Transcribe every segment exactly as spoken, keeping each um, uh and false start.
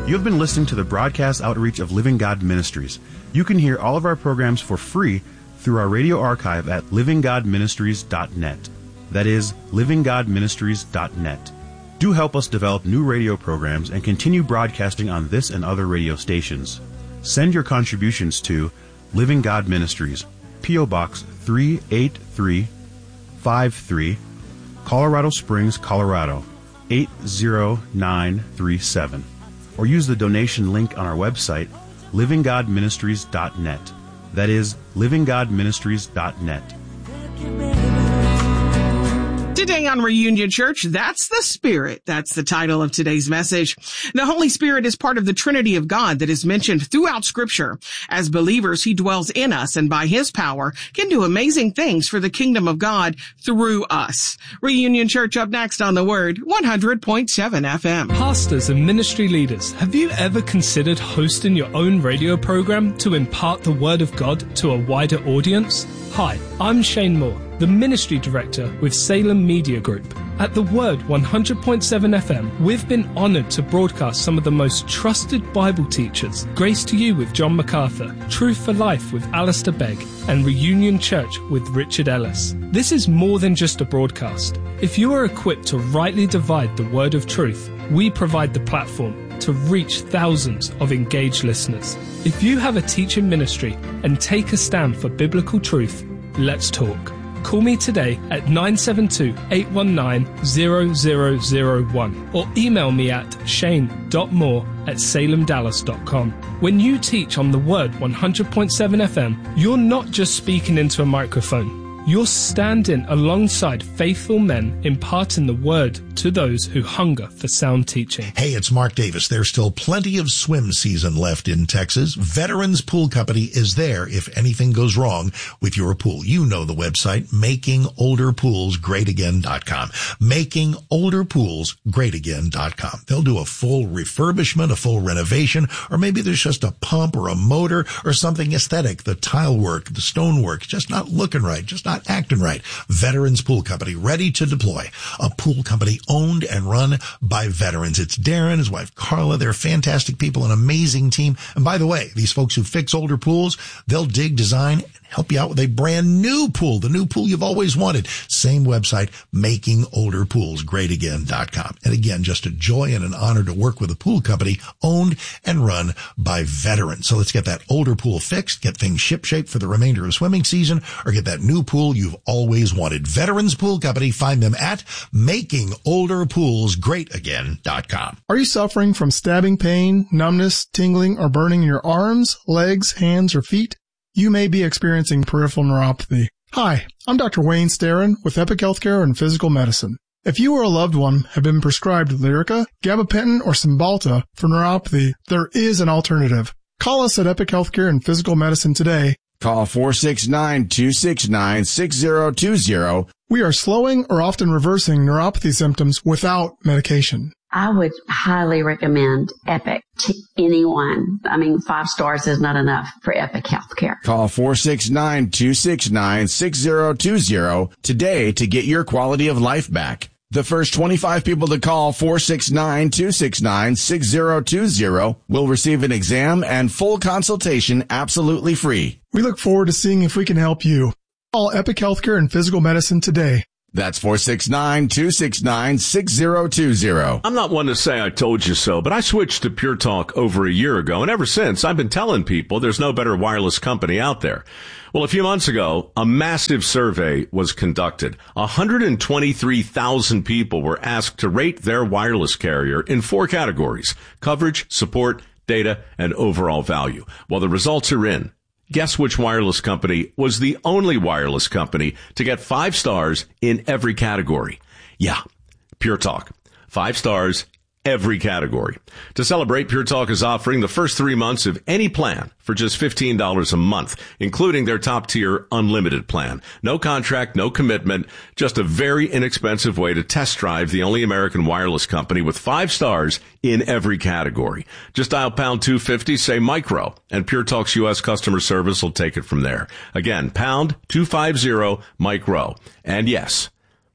You have been listening to the broadcast outreach of Living God Ministries. You can hear all of our programs for free through our radio archive at living god ministries dot net. That is, living god ministries dot net. Do help us develop new radio programs and continue broadcasting on this and other radio stations. Send your contributions to Living God Ministries, P O. Box three eight three five three, Colorado Springs, Colorado eight zero nine three seven. Or use the donation link on our website, living god ministries dot net. That is, living god ministries dot net. Today on Reunion Church, that's the Spirit. That's the title of today's message. The Holy Spirit is part of the Trinity of God that is mentioned throughout Scripture. As believers, He dwells in us and by His power can do amazing things for the kingdom of God through us. Reunion Church up next on The Word, one hundred point seven F M. Pastors and ministry leaders, have you ever considered hosting your own radio program to impart the Word of God to a wider audience? Hi, I'm Shane Moore, the Ministry Director with Salem Media Group. At The Word one hundred point seven F M, we've been honored to broadcast some of the most trusted Bible teachers, Grace to You with John MacArthur, Truth for Life with Alistair Begg, and Reunion Church with Richard Ellis. This is more than just a broadcast. If you are equipped to rightly divide the word of truth, we provide the platform to reach thousands of engaged listeners. If you have a teaching ministry and take a stand for biblical truth, let's talk. Call me today at nine seven two, eight one nine, zero zero zero one or email me at shane dot moore at salem dallas dot com. When you teach on The Word one hundred point seven F M, you're not just speaking into a microphone. You're standing alongside faithful men imparting the word to those who hunger for sound teaching. Hey, it's Mark Davis. There's still plenty of swim season left in Texas. Veterans Pool Company is there if anything goes wrong with your pool. You know the website, making older pools great again dot com. making older pools great again dot com. They'll do a full refurbishment, a full renovation, or maybe there's just a pump or a motor or something aesthetic. The tile work, the stone work, just not looking right, just not acting right. Veterans Pool Company, ready to deploy. A pool company owned and run by veterans. It's Darren, his wife Carla. They're fantastic people, an amazing team. And by the way, these folks who fix older pools, they'll dig, design, and help you out with a brand new pool, the new pool you've always wanted. Same website, making older pools great again dot com. And again, just a joy and an honor to work with a pool company owned and run by veterans. So let's get that older pool fixed, get things shipshape for the remainder of swimming season, or get that new pool you've always wanted. Veterans Pool Company. Find them at making older pools great again dot com. Are you suffering from stabbing pain, numbness, tingling, or burning in your arms, legs, hands, or feet? You may be experiencing peripheral neuropathy. Hi, I'm Doctor Wayne Starrin with Epic Healthcare and Physical Medicine. If you or a loved one have been prescribed Lyrica, gabapentin, or Cymbalta for neuropathy, there is an alternative. Call us at Epic Healthcare and Physical Medicine today. Call four six nine, two six nine, six zero two zero. We are slowing or often reversing neuropathy symptoms without medication. I would highly recommend Epic to anyone. I mean, five stars is not enough for Epic Healthcare. Call four six nine, two six nine, six zero two zero today to get your quality of life back. The first twenty-five people to call four six nine, two six nine, six zero two zero will receive an exam and full consultation absolutely free. We look forward to seeing if we can help you. Call Epic Healthcare and Physical Medicine today. That's four six nine, two six nine, six zero two zero. I'm not one to say I told you so, but I switched to Pure Talk over a year ago, and ever since, I've been telling people there's no better wireless company out there. Well, a few months ago, a massive survey was conducted. one hundred twenty-three thousand people were asked to rate their wireless carrier in four categories: coverage, support, data, and overall value. Well, the results are in. Guess which wireless company was the only wireless company to get five stars in every category? Yeah, Pure Talk. Five stars, every category. To celebrate, Pure Talk is offering the first three months of any plan for just fifteen dollars a month, including their top-tier unlimited plan. No contract, no commitment, just a very inexpensive way to test drive the only American wireless company with five stars in every category. Just dial pound two fifty, say micro, and Pure Talk's U S customer service will take it from there. Again, pound two fifty, micro. And yes,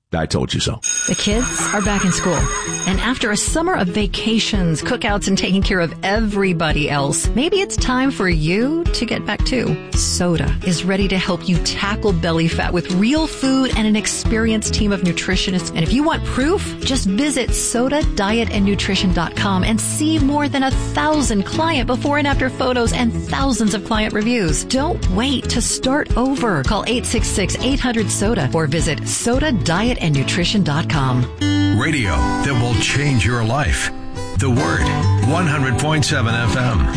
I told you so. The kids are back in school. And after a summer of vacations, cookouts, and taking care of everybody else, maybe it's time for you to get back too. Soda is ready to help you tackle belly fat with real food and an experienced team of nutritionists. And if you want proof, just visit soda diet and nutrition dot com and see more than a thousand client before and after photos and thousands of client reviews. Don't wait to start over. Call eight six six, eight hundred, SODA or visit soda diet and nutrition dot com. Radio that will change your life. The Word, one hundred point seven F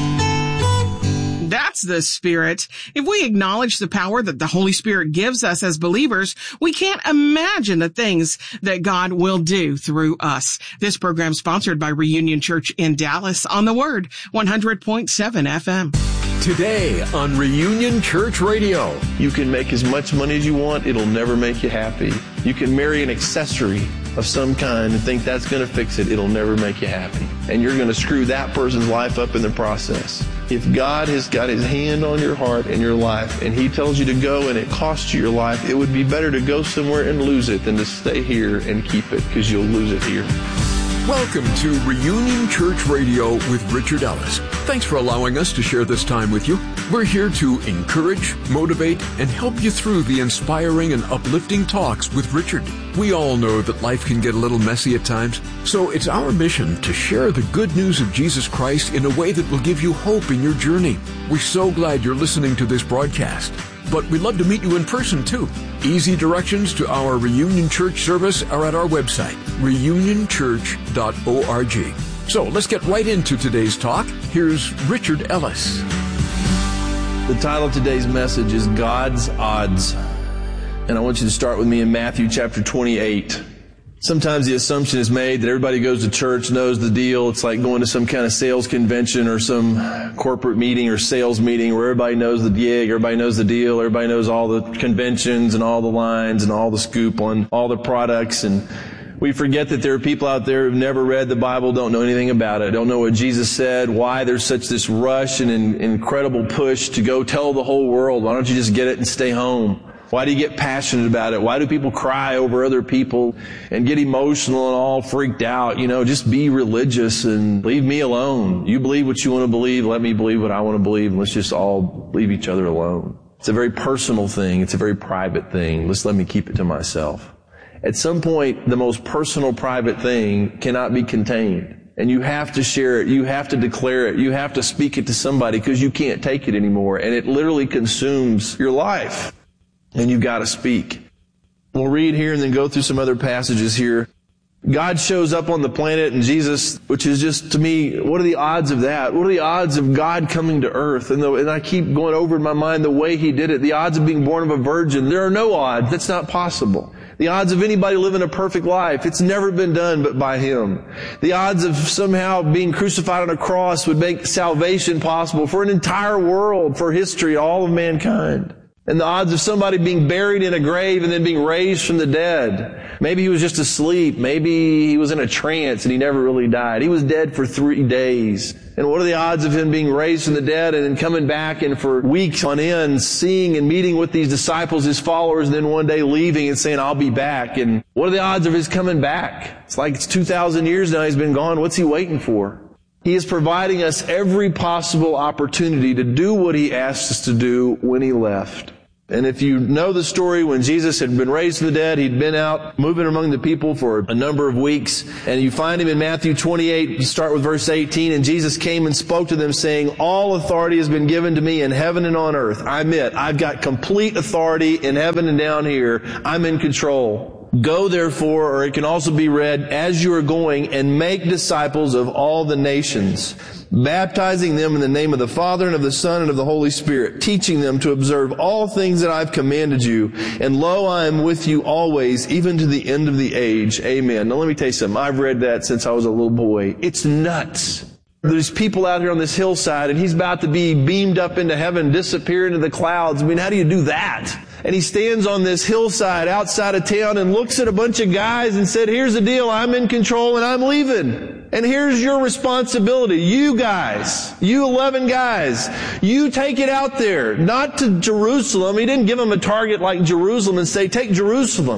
M. That's the Spirit. If we acknowledge the power that the Holy Spirit gives us as believers, we can't imagine the things that God will do through us. This program sponsored by Reunion Church in Dallas on The Word, one hundred point seven F M. Today on Reunion Church Radio. You can make as much money as you want. It'll never make you happy. You can marry an accessory of some kind and think that's going to fix it. It'll never make you happy. And you're going to screw that person's life up in the process. If God has got his hand on your heart and your life and he tells you to go and it costs you your life, it would be better to go somewhere and lose it than to stay here and keep it, because you'll lose it here. Welcome to Reunion Church Radio with Richard Ellis. Thanks for allowing us to share this time with you. We're here to encourage, motivate, and help you through the inspiring and uplifting talks with Richard. We all know that life can get a little messy at times, so it's our mission to share the good news of Jesus Christ in a way that will give you hope in your journey. We're so glad you're listening to this broadcast. But we'd love to meet you in person, too. Easy directions to our Reunion Church service are at our website, reunion church dot org. So let's get right into today's talk. Here's Richard Ellis. The title of today's message is God's Odds. And I want you to start with me in Matthew chapter twenty-eight. Sometimes the assumption is made that everybody who goes to church knows the deal. It's like going to some kind of sales convention or some corporate meeting or sales meeting where everybody knows the gig, everybody knows the deal, everybody knows all the conventions and all the lines and all the scoop on all the products. And we forget that there are people out there who've never read the Bible, don't know anything about it, don't know what Jesus said, why there's such this rush and an incredible push to go tell the whole world. Why don't you just get it and stay home? Why do you get passionate about it? Why do people cry over other people and get emotional and all freaked out? You know, just be religious and leave me alone. You believe what you want to believe. Let me believe what I want to believe. And let's just all leave each other alone. It's a very personal thing. It's a very private thing. Let's let me keep it to myself. At some point, the most personal, private thing cannot be contained. And you have to share it. You have to declare it. You have to speak it to somebody because you can't take it anymore. And it literally consumes your life. And you've got to speak. We'll read here and then go through some other passages here. God shows up on the planet and Jesus, which is just, to me, what are the odds of that? What are the odds of God coming to earth? And, the, and I keep going over in my mind the way He did it. The odds of being born of a virgin. There are no odds. That's not possible. The odds of anybody living a perfect life. It's never been done but by Him. The odds of somehow being crucified on a cross would make salvation possible for an entire world, for history, all of mankind. And the odds of somebody being buried in a grave and then being raised from the dead. Maybe he was just asleep. Maybe he was in a trance and he never really died. He was dead for three days. And what are the odds of him being raised from the dead and then coming back and for weeks on end seeing and meeting with these disciples, his followers, and then one day leaving and saying, I'll be back. And what are the odds of his coming back? It's like it's two thousand years now he's been gone. What's he waiting for? He is providing us every possible opportunity to do what He asked us to do when He left. And if you know the story, when Jesus had been raised from the dead, He'd been out moving among the people for a number of weeks. And you find Him in Matthew twenty-eight, start with verse eighteen. And Jesus came and spoke to them saying, all authority has been given to me in heaven and on earth. I admit, I've got complete authority in heaven and down here. I'm in control. Go therefore, or it can also be read, as you are going, and make disciples of all the nations, baptizing them in the name of the Father and of the Son and of the Holy Spirit, teaching them to observe all things that I've commanded you. And lo, I am with you always, even to the end of the age. Amen. Now let me tell you something. I've read that since I was a little boy. It's nuts. There's people out here on this hillside and He's about to be beamed up into heaven, disappear into the clouds. I mean, how do you do that? And He stands on this hillside outside of town and looks at a bunch of guys and said, here's the deal. I'm in control and I'm leaving. And here's your responsibility. You guys, you eleven guys, you take it out there, not to Jerusalem. He didn't give them a target like Jerusalem and say, take Jerusalem.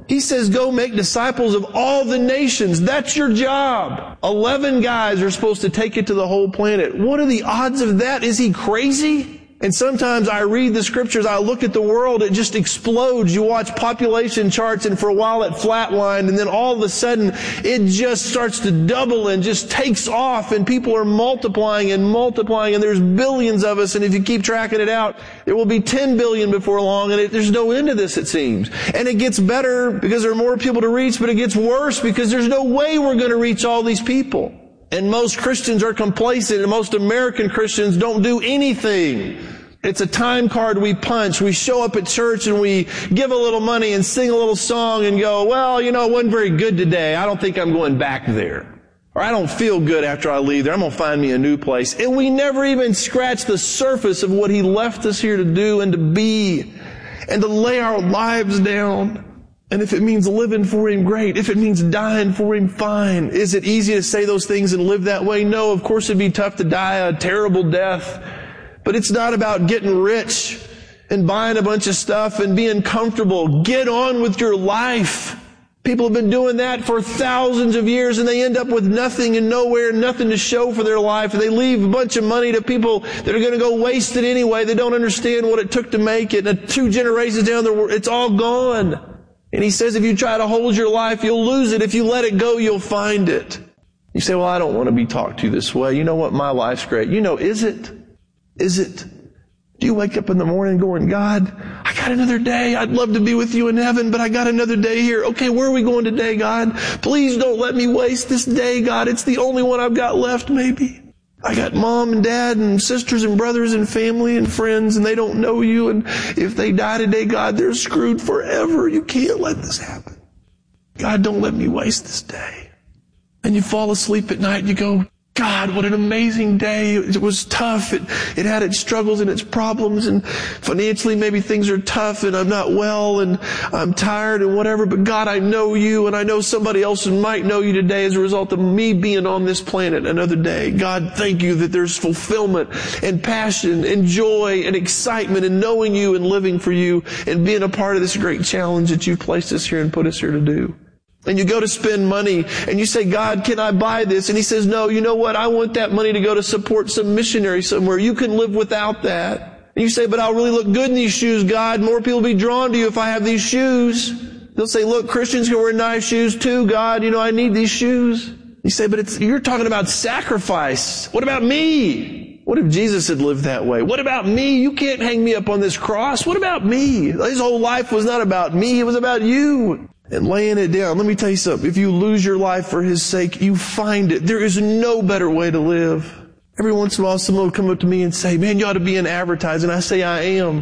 He says, go make disciples of all the nations. That's your job. Eleven guys are supposed to take it to the whole planet. What are the odds of that? Is he crazy? And sometimes I read the scriptures, I look at the world, it just explodes. You watch population charts and for a while it flatlined, and then all of a sudden it just starts to double and just takes off, and people are multiplying and multiplying, and there's billions of us, and if you keep tracking it out, there will be ten billion before long, and it, there's no end to this, it seems. And it gets better because there are more people to reach, but it gets worse because there's no way we're going to reach all these people. And most Christians are complacent, and most American Christians don't do anything. It's a time card we punch. We show up at church and we give a little money and sing a little song and go, well, you know, it wasn't very good today. I don't think I'm going back there. Or I don't feel good after I leave there. I'm going to find me a new place. And we never even scratch the surface of what He left us here to do and to be and to lay our lives down. And if it means living for Him, great. If it means dying for Him, fine. Is it easy to say those things and live that way? No, of course it'd be tough to die a terrible death. But it's not about getting rich and buying a bunch of stuff and being comfortable. Get on with your life. People have been doing that for thousands of years, and they end up with nothing and nowhere, nothing to show for their life. And they leave a bunch of money to people that are going to go waste it anyway. They don't understand what it took to make it. And two generations down the road, it's all gone. And He says if you try to hold your life, you'll lose it. If you let it go, you'll find it. You say, well, I don't want to be talked to this way. You know what? My life's great. You know, is it? Is it? Do you wake up in the morning going, God, I got another day. I'd love to be with You in heaven, but I got another day here. Okay, where are we going today, God? Please don't let me waste this day, God. It's the only one I've got left, maybe. I got mom and dad and sisters and brothers and family and friends, and they don't know You. And if they die today, God, they're screwed forever. You can't let this happen. God, don't let me waste this day. And you fall asleep at night and you go, God, what an amazing day. It was tough. It, it had its struggles and its problems, and financially maybe things are tough and I'm not well and I'm tired and whatever, but God, I know You, and I know somebody else might know You today as a result of me being on this planet another day. God, thank You that there's fulfillment and passion and joy and excitement in knowing You and living for You and being a part of this great challenge that You've placed us here and put us here to do. And you go to spend money and you say, God, can I buy this? And He says, no, you know what? I want that money to go to support some missionary somewhere. You can live without that. And you say, but I'll really look good in these shoes, God. More people will be drawn to You if I have these shoes. They'll say, look, Christians can wear nice shoes too, God. You know, I need these shoes. You say, but it's, you're talking about sacrifice. What about me? What if Jesus had lived that way? What about me? You can't hang me up on this cross. What about me? His whole life was not about me. It was about You. And laying it down. Let me tell you something. If you lose your life for His sake, you find it. There is no better way to live. Every once in a while, someone will come up to me and say, man, you ought to be in advertising. I say, I am.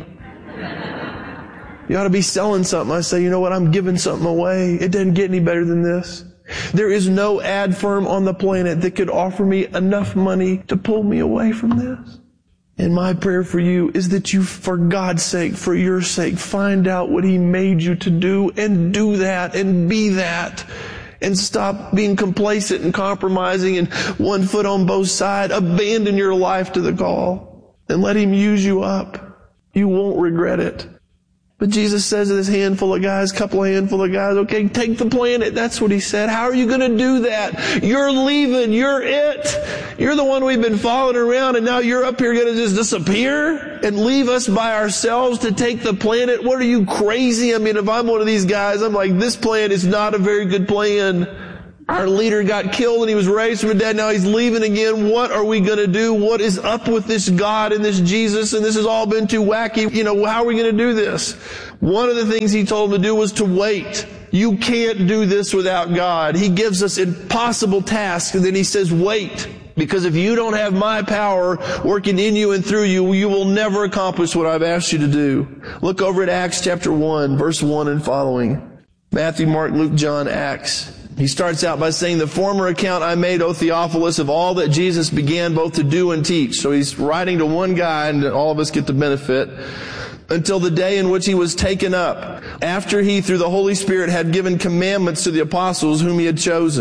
You ought to be selling something. I say, you know what? I'm giving something away. It doesn't get any better than this. There is no ad firm on the planet that could offer me enough money to pull me away from this. And my prayer for you is that you, for God's sake, for Your sake, find out what He made you to do and do that and be that. And stop being complacent and compromising and one foot on both sides. Abandon your life to the call and let Him use you up. You won't regret it. But Jesus says to this handful of guys, couple of handful of guys, okay, take the planet. That's what He said. How are you going to do that? You're leaving. You're it. You're the one we've been following around, and now you're up here going to just disappear and leave us by ourselves to take the planet? What are you, crazy? I mean, if I'm one of these guys, I'm like, this plan is not a very good plan. Our leader got killed and he was raised from the dead. Now he's leaving again. What are we going to do? What is up with this God and this Jesus? And this has all been too wacky. You know, how are we going to do this? One of the things He told them to do was to wait. You can't do this without God. He gives us impossible tasks, and then He says, wait. Because if you don't have My power working in you and through you, you will never accomplish what I've asked you to do. Look over at Acts chapter one, verse one and following. Matthew, Mark, Luke, John, Acts. He starts out by saying, the former account I made, O Theophilus, of all that Jesus began both to do and teach. So He's writing to one guy, and all of us get the benefit. Until the day in which He was taken up, after He, through the Holy Spirit, had given commandments to the apostles whom He had chosen.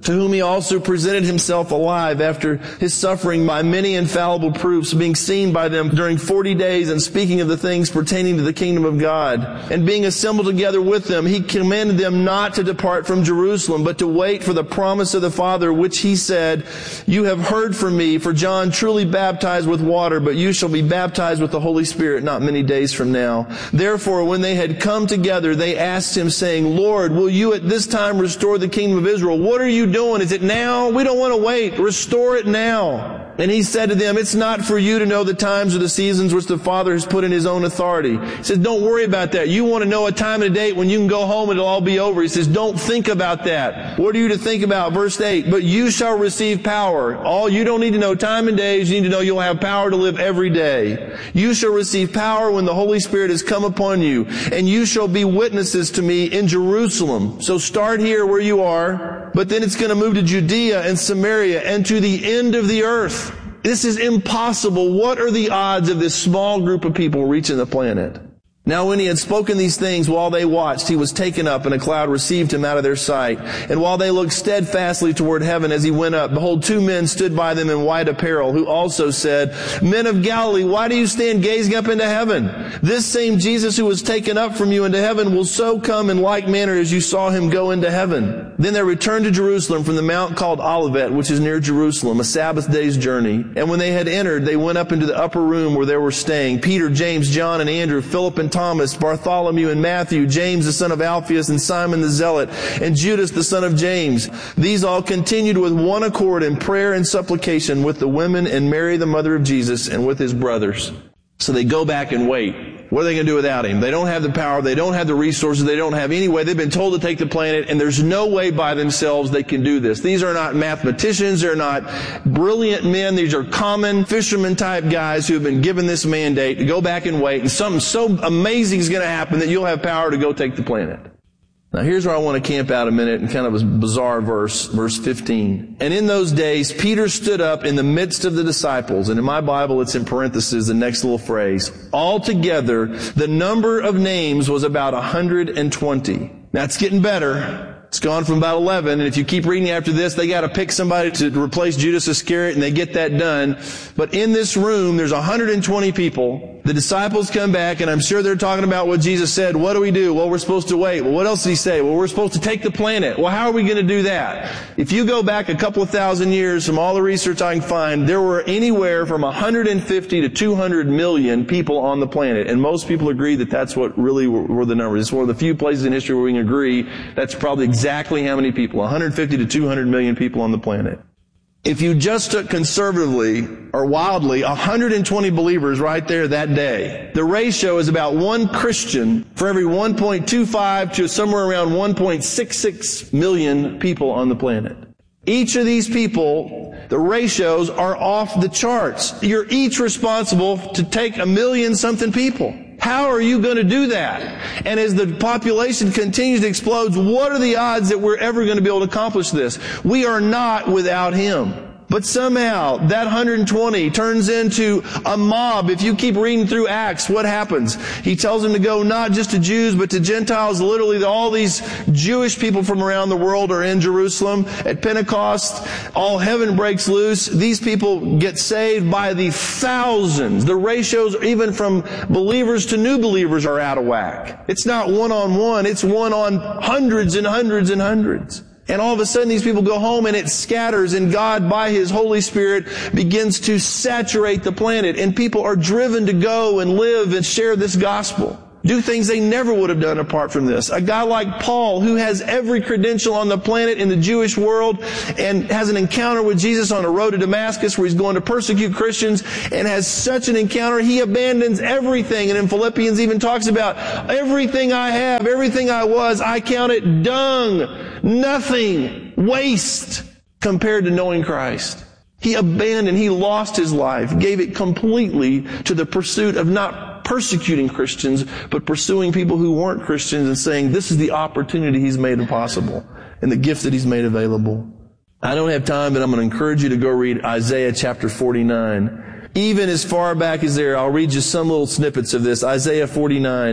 to whom he also presented himself alive after his suffering by many infallible proofs, being seen by them during forty days, and speaking of the things pertaining to the kingdom of God. And being assembled together with them, he commanded them not to depart from Jerusalem, but to wait for the promise of the Father, which he said, you have heard from me, for John truly baptized with water, but you shall be baptized with the Holy Spirit not many days from now. Therefore, when they had come together, they asked him, saying, Lord, will you at this time restore the kingdom of Israel? What are you doing? Is it now? We don't want to wait. Restore it now. And he said to them, it's not for you to know the times or the seasons which the Father has put in his own authority. He says, don't worry about that. You want to know a time and a date when you can go home and it'll all be over. He says, don't think about that. What are you to think about? Verse eight, but you shall receive power. All you don't need to know time and days. You need to know you'll have power to live every day. You shall receive power when the Holy Spirit has come upon you, and you shall be witnesses to me in Jerusalem. So start here where you are, but then it's going to move to Judea and Samaria and to the end of the earth. This is impossible. What are the odds of this small group of people reaching the planet? Now when he had spoken these things while they watched, he was taken up, and a cloud received him out of their sight. And while they looked steadfastly toward heaven as he went up, behold, two men stood by them in white apparel, who also said, Men of Galilee, why do you stand gazing up into heaven? This same Jesus who was taken up from you into heaven will so come in like manner as you saw him go into heaven. Then they returned to Jerusalem from the mount called Olivet, which is near Jerusalem, a Sabbath day's journey. And when they had entered, they went up into the upper room where they were staying, Peter, James, John, and Andrew, Philip, and Thomas, Bartholomew and Matthew, James the son of Alphaeus, and Simon the Zealot, and Judas the son of James. These all continued with one accord in prayer and supplication with the women and Mary the mother of Jesus and with his brothers. So they go back and wait. What are they going to do without him? They don't have the power. They don't have the resources. They don't have any way. They've been told to take the planet, and there's no way by themselves they can do this. These are not mathematicians. They're not brilliant men. These are common fisherman type guys who have been given this mandate to go back and wait, and something so amazing is going to happen that you'll have power to go take the planet. Now here's where I want to camp out a minute in kind of a bizarre verse, verse fifteen. And in those days, Peter stood up in the midst of the disciples, and in my Bible it's in parentheses, the next little phrase. Altogether, the number of names was about one hundred twenty. That's getting better. It's gone from about eleven, and if you keep reading after this, they got to pick somebody to replace Judas Iscariot, and they get that done. But in this room, there's one hundred twenty people. The disciples come back, and I'm sure they're talking about what Jesus said. What do we do? Well, we're supposed to wait. Well, what else did he say? Well, we're supposed to take the planet. Well, how are we going to do that? If you go back a couple of thousand years from all the research I can find, there were anywhere from one hundred fifty to two hundred million people on the planet, and most people agree that that's what really were the numbers. It's one of the few places in history where we can agree that's probably exactly Exactly how many people? one hundred fifty to two hundred million people on the planet. If you just took conservatively or wildly one hundred twenty believers right there that day, the ratio is about one Christian for every one point two five to somewhere around one point six six million people on the planet. Each of these people, the ratios are off the charts. You're each responsible to take a million something people. How are you going to do that? And as the population continues to explode, what are the odds that we're ever going to be able to accomplish this? We are not without him. But somehow, that one hundred twenty turns into a mob. If you keep reading through Acts, what happens? He tells them to go not just to Jews, but to Gentiles. Literally, all these Jewish people from around the world are in Jerusalem. At Pentecost, all heaven breaks loose. These people get saved by the thousands. The ratios, even from believers to new believers, are out of whack. It's not one-on-one. It's one on hundreds and hundreds and hundreds. And all of a sudden these people go home and it scatters, and God by His Holy Spirit begins to saturate the planet, and people are driven to go and live and share this gospel. Do things they never would have done apart from this. A guy like Paul, who has every credential on the planet in the Jewish world and has an encounter with Jesus on the road to Damascus where he's going to persecute Christians, and has such an encounter, he abandons everything. And in Philippians even talks about everything I have, everything I was, I count it dung, nothing, waste compared to knowing Christ. He abandoned, he lost his life, gave it completely to the pursuit of not persecuting Christians, but pursuing people who weren't Christians and saying, this is the opportunity He's made possible and the gift that He's made available. I don't have time, but I'm going to encourage you to go read Isaiah chapter forty-nine. Even as far back as there, I'll read just some little snippets of this. Isaiah forty-nine.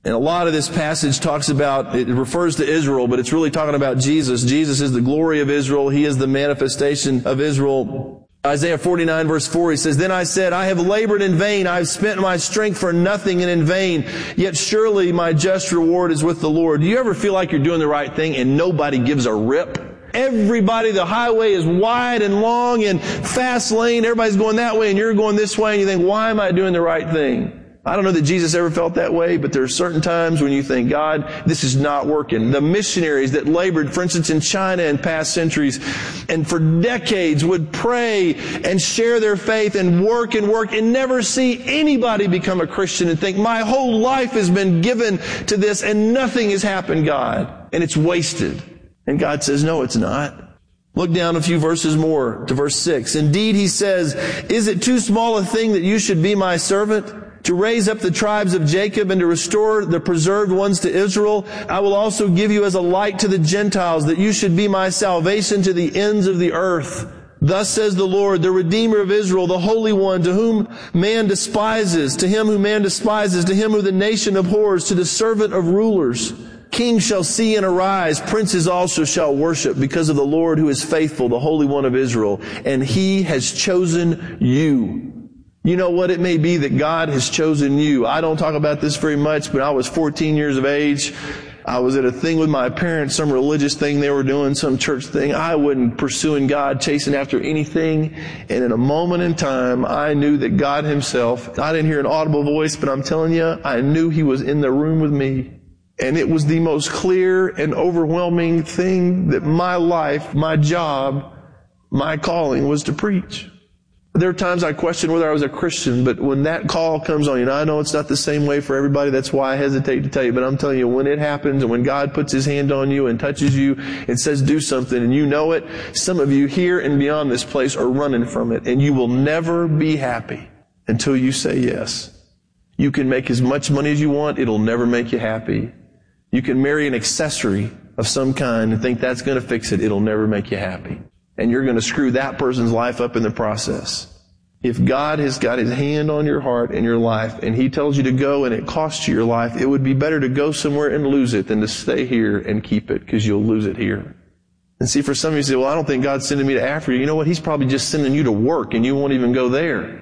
And a lot of this passage talks about, it refers to Israel, but it's really talking about Jesus. Jesus is the glory of Israel. He is the manifestation of Israel. Isaiah forty-nine verse four, he says, "Then I said, I have labored in vain. I have spent my strength for nothing and in vain. Yet surely my just reward is with the Lord." Do you ever feel like you're doing the right thing and nobody gives a rip? Everybody, the highway is wide and long and fast lane. Everybody's going that way and you're going this way and you think, why am I doing the right thing? I don't know that Jesus ever felt that way, but there are certain times when you think, God, this is not working. The missionaries that labored, for instance, in China in past centuries, and for decades would pray and share their faith and work and work and never see anybody become a Christian and think, my whole life has been given to this and nothing has happened, God. And it's wasted. And God says, no, it's not. Look down a few verses more to verse six. "Indeed," he says, "is it too small a thing that you should be my servant? To raise up the tribes of Jacob and to restore the preserved ones to Israel. I will also give you as a light to the Gentiles, that you should be my salvation to the ends of the earth. Thus says the Lord, the Redeemer of Israel, the Holy One, to whom man despises, to him who man despises, to him who the nation abhors, to the servant of rulers. Kings shall see and arise, princes also shall worship, because of the Lord who is faithful, the Holy One of Israel, and he has chosen you." You know what? It may be that God has chosen you. I don't talk about this very much, but I was fourteen years of age. I was at a thing with my parents, some religious thing they were doing, some church thing. I wasn't pursuing God, chasing after anything. And in a moment in time, I knew that God himself, I didn't hear an audible voice, but I'm telling you, I knew he was in the room with me. And it was the most clear and overwhelming thing that my life, my job, my calling was to preach. There are times I question whether I was a Christian, but when that call comes on you, and I know it's not the same way for everybody, that's why I hesitate to tell you, but I'm telling you, when it happens and when God puts his hand on you and touches you and says do something and you know it, some of you here and beyond this place are running from it, and you will never be happy until you say yes. You can make as much money as you want, it'll never make you happy. You can marry an accessory of some kind and think that's going to fix it, it'll never make you happy. And you're going to screw that person's life up in the process. If God has got his hand on your heart and your life and he tells you to go and it costs you your life, it would be better to go somewhere and lose it than to stay here and keep it, because you'll lose it here. And see, for some of you say, well, I don't think God's sending me to Africa. You know what? He's probably just sending you to work and you won't even go there.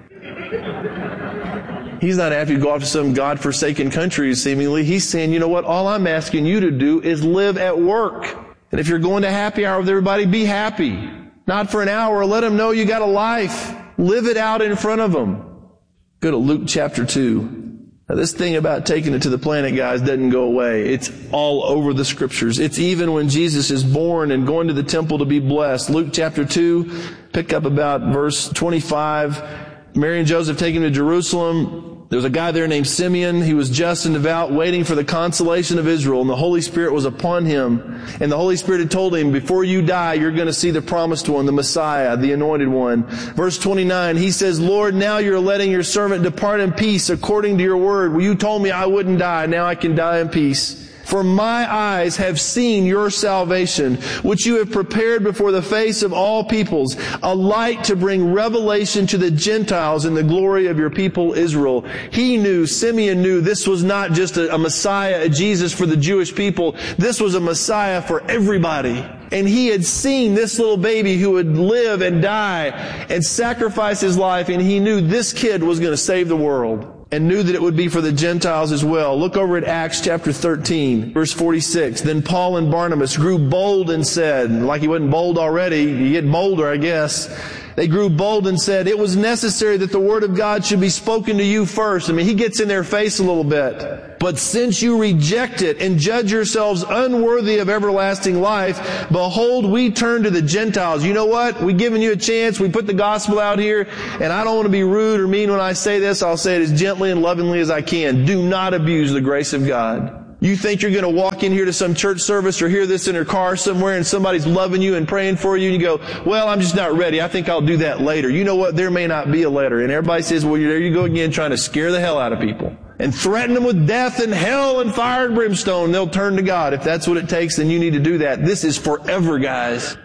He's not after you to go off to some God-forsaken country, seemingly. He's saying, you know what? All I'm asking you to do is live at work. And if you're going to happy hour with everybody, be happy. Not for an hour. Let them know you got a life. Live it out in front of them. Go to Luke chapter two. Now this thing about taking it to the planet, guys, doesn't go away. It's all over the scriptures. It's even when Jesus is born and going to the temple to be blessed. Luke chapter two, pick up about verse twenty-five. Mary and Joseph take him to Jerusalem. There was a guy there named Simeon. He was just and devout, waiting for the consolation of Israel, and the Holy Spirit was upon him. And the Holy Spirit had told him, before you die, you're going to see the promised one, the Messiah, the anointed one. Verse twenty-nine, he says, Lord, now you're letting your servant depart in peace according to your word. Well, you told me I wouldn't die. Now I can die in peace. For my eyes have seen your salvation, which you have prepared before the face of all peoples, a light to bring revelation to the Gentiles in the glory of your people Israel. He knew, Simeon knew, this was not just a, a Messiah, a Jesus for the Jewish people. This was a Messiah for everybody. And he had seen this little baby who would live and die and sacrifice his life, and he knew this kid was going to save the world. And knew that it would be for the Gentiles as well. Look over at Acts chapter thirteen, verse forty-six. Then Paul and Barnabas grew bold and said, like he wasn't bold already, you get bolder, I guess. They grew bold and said, it was necessary that the word of God should be spoken to you first. I mean, he gets in their face a little bit. But since you reject it and judge yourselves unworthy of everlasting life, behold, we turn to the Gentiles. You know what? We've given you a chance. We put the gospel out here. And I don't want to be rude or mean when I say this. I'll say it as gently and lovingly as I can. Do not abuse the grace of God. You think you're going to walk in here to some church service or hear this in your car somewhere and somebody's loving you and praying for you and you go, well, I'm just not ready. I think I'll do that later. You know what? There may not be a later. And everybody says, well, there you go again trying to scare the hell out of people and threaten them with death and hell and fire and brimstone. They'll turn to God. If that's what it takes, then you need to do that. This is forever, guys.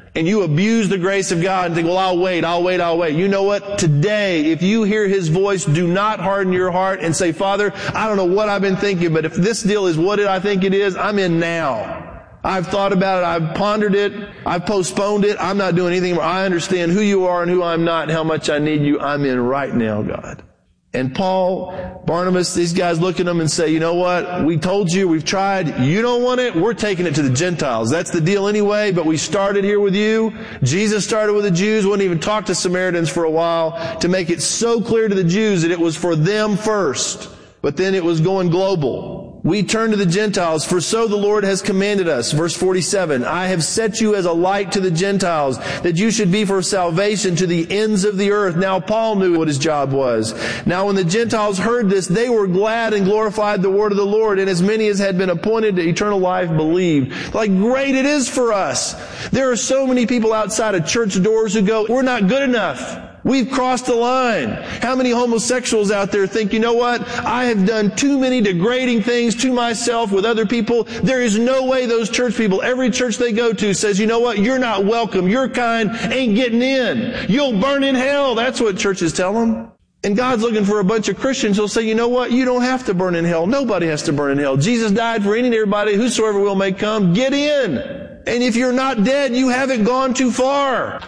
and you abuse the grace of God and think, well, I'll wait, I'll wait, I'll wait. You know what? Today, if you hear His voice, do not harden your heart and say, Father, I don't know what I've been thinking, but if this deal is what I think it is, I'm in now. I've thought about it. I've pondered it. I've postponed it. I'm not doing anything more. I understand who you are and who I'm not and how much I need you. I'm in right now, God. And Paul, Barnabas, these guys look at them and say, you know what? We told you, we've tried. You don't want it. We're taking it to the Gentiles. That's the deal anyway, but we started here with you. Jesus started with the Jews, wouldn't even talk to Samaritans for a while to make it so clear to the Jews that it was for them first. But then it was going global. We turn to the Gentiles, for so the Lord has commanded us. Verse forty-seven, I have set you as a light to the Gentiles, that you should be for salvation to the ends of the earth. Now Paul knew what his job was. Now when the Gentiles heard this, they were glad and glorified the word of the Lord, and as many as had been appointed to eternal life believed. Like, great it is for us. There are so many people outside of church doors who go, we're not good enough. We've crossed the line. How many homosexuals out there think, you know what? I have done too many degrading things to myself with other people. There is no way those church people, every church they go to says, you know what? You're not welcome. Your kind ain't getting in. You'll burn in hell. That's what churches tell them. And God's looking for a bunch of Christians who'll say, you know what? You don't have to burn in hell. Nobody has to burn in hell. Jesus died for any and everybody. Whosoever will may come. Get in. And if you're not dead, you haven't gone too far.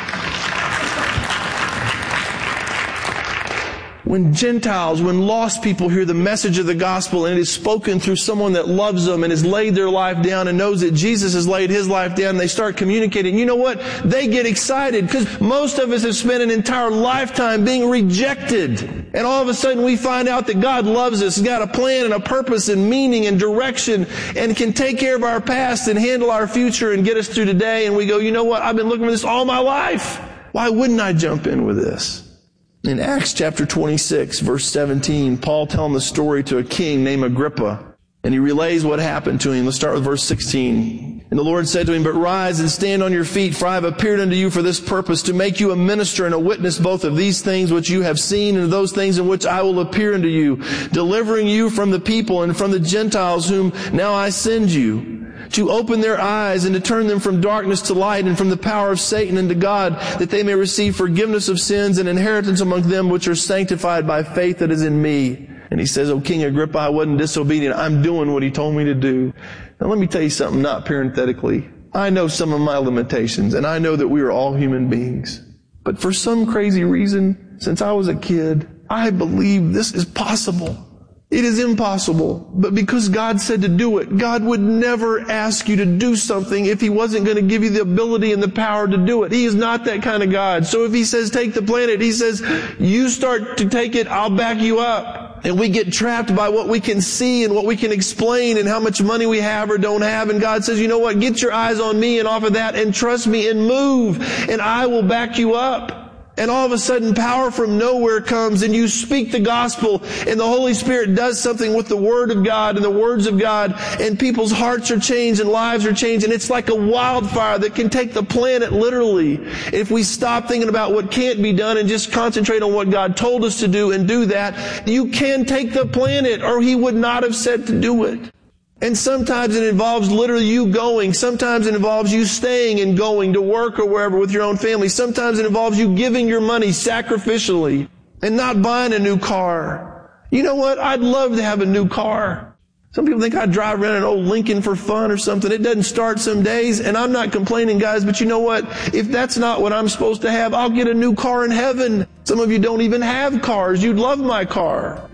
When Gentiles, when lost people hear the message of the gospel and it is spoken through someone that loves them and has laid their life down and knows that Jesus has laid His life down, and they start communicating, you know what? They get excited because most of us have spent an entire lifetime being rejected. And all of a sudden we find out that God loves us, has got a plan and a purpose and meaning and direction and can take care of our past and handle our future and get us through today. And we go, you know what? I've been looking for this all my life. Why wouldn't I jump in with this? In Acts chapter twenty-six, verse seventeen, Paul telling the story to a king named Agrippa, and he relays what happened to him. Let's start with verse sixteen. And the Lord said to him, but rise and stand on your feet, for I have appeared unto you for this purpose, to make you a minister and a witness both of these things which you have seen and of those things in which I will appear unto you, delivering you from the people and from the Gentiles whom now I send you, to open their eyes and to turn them from darkness to light and from the power of Satan unto God, that they may receive forgiveness of sins and inheritance among them which are sanctified by faith that is in me. And he says, O King Agrippa, I wasn't disobedient. I'm doing what he told me to do. Now let me tell you something, not parenthetically. I know some of my limitations, and I know that we are all human beings. But for some crazy reason, since I was a kid, I believe this is possible. It is impossible, but because God said to do it, God would never ask you to do something if He wasn't going to give you the ability and the power to do it. He is not that kind of God. So if He says take the planet, He says you start to take it, I'll back you up. And we get trapped by what we can see and what we can explain and how much money we have or don't have. And God says, you know what, get your eyes on me and off of that and trust me and move, and I will back you up. And all of a sudden, power from nowhere comes, and you speak the gospel, and the Holy Spirit does something with the Word of God and the words of God, and people's hearts are changed and lives are changed, and it's like a wildfire that can take the planet literally. If we stop thinking about what can't be done and just concentrate on what God told us to do and do that, you can take the planet, or He would not have said to do it. And sometimes it involves literally you going. Sometimes it involves you staying and going to work or wherever with your own family. Sometimes it involves you giving your money sacrificially and not buying a new car. You know what? I'd love to have a new car. Some people think I drive around an old Lincoln for fun or something. It doesn't start some days, and I'm not complaining, guys, but you know what? If that's not what I'm supposed to have, I'll get a new car in heaven. Some of you don't even have cars. You'd love my car.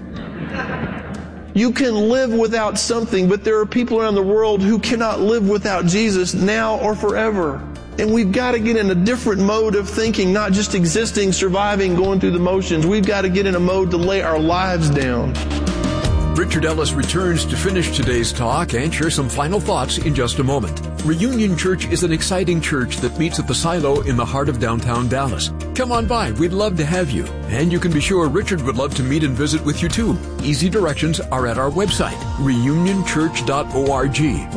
You can live without something, but there are people around the world who cannot live without Jesus now or forever. And we've got to get in a different mode of thinking, not just existing, surviving, going through the motions. We've got to get in a mode to lay our lives down. Richard Ellis returns to finish today's talk and share some final thoughts in just a moment. Reunion Church is an exciting church that meets at the Silo in the heart of downtown Dallas. Come on by. We'd love to have you. And you can be sure Richard would love to meet and visit with you too. Easy directions are at our website, reunion church dot org.